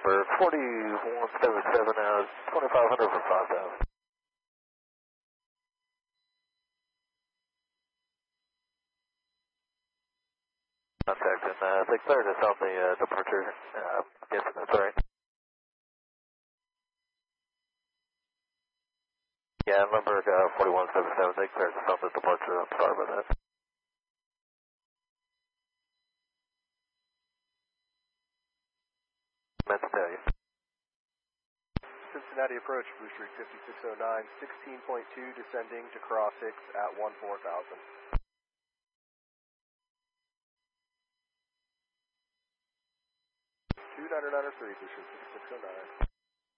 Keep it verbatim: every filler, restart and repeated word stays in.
number forty-one seventy-seven, uh, twenty-five hundred for five thousand. Contact and uh, they cleared us on the uh, departure. Uh, yes, that's right. Yeah, number uh, forty-one seventy-seven, they cleared us on the departure. I'm sorry about that. Meant to tell you. Cincinnati approach, Blue Streak fifty-six oh nine, sixteen point two, descending to cross six at one four thousand. two nine nine three, Blue Streak fifty-six oh nine.